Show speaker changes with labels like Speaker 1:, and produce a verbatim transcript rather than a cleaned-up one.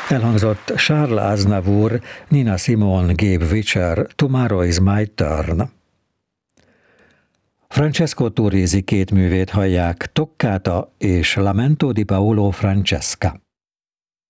Speaker 1: Elhangzott Charles Aznavour, Nina Simone, Gabe Witcher, Tomorrow is my turn. Francesco Turrisi két művét hallják, Toccata és Lamento di Paolo Francesca.